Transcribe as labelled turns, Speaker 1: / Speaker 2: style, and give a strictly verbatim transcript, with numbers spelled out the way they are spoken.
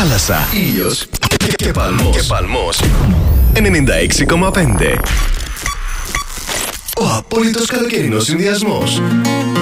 Speaker 1: θάλασσα, ήλιος και, και παλμός. Και παλμός. ενενήντα έξι κόμμα πέντε. Ο απόλυτος καλοκαιρινός συνδυασμός.